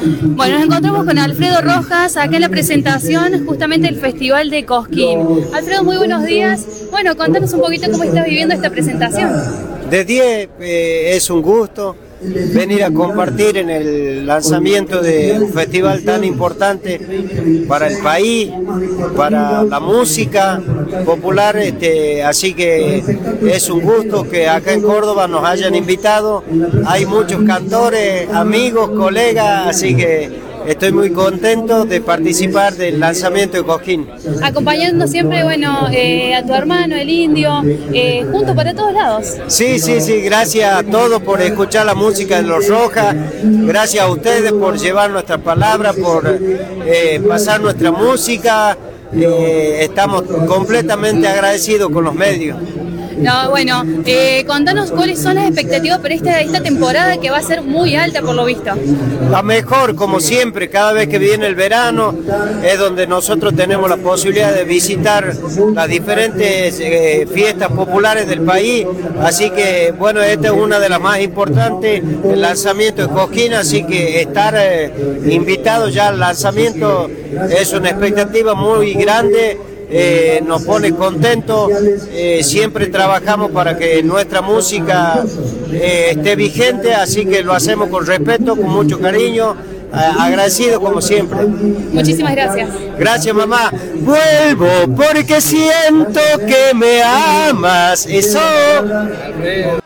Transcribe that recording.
Bueno, nos encontramos con Alfredo Rojas acá en la presentación justamente del Festival de Cosquín. Alfredo, muy buenos días. Bueno, contanos un poquito cómo estás viviendo esta presentación. De 10 es un gusto venir a compartir en el lanzamiento de un festival tan importante para el país, para la música popular, así que es un gusto que acá en Córdoba nos hayan invitado. Hay muchos cantores, amigos, colegas, así que estoy muy contento de participar del lanzamiento de Cosquín. Acompañando siempre, bueno, a tu hermano, el Indio, junto para todos lados. Sí, gracias a todos por escuchar la música de Los Rojas, gracias a ustedes por llevar nuestra palabra, por pasar nuestra música, estamos completamente agradecidos con los medios. No, bueno, contanos cuáles son las expectativas para esta temporada que va a ser muy alta por lo visto. La mejor, como siempre, cada vez que viene el verano es donde nosotros tenemos la posibilidad de visitar las diferentes fiestas populares del país, así que bueno, esta es una de las más importantes, el lanzamiento de Cosquín, así que estar invitado ya al lanzamiento es una expectativa muy grande. Nos pone contentos, siempre trabajamos para que nuestra música esté vigente, así que lo hacemos con respeto, con mucho cariño, agradecido como siempre. Muchísimas gracias. Gracias, mamá. Vuelvo porque siento que me amas, eso.